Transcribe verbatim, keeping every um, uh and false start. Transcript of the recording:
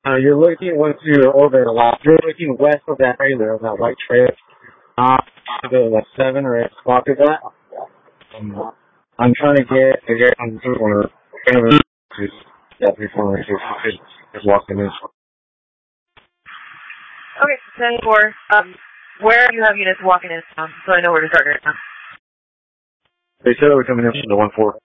Uh, you're looking once you're over the lot. You're looking west of that trailer, that white trail. Uh, to the like seven or eight spot of that. Um, I'm trying to get to get on the corner. Just yeah, three corner. Just just walking in. Okay, ten four. Um, where do you have units walking in, um, so I know where to start your time? They said they were coming in from the one four.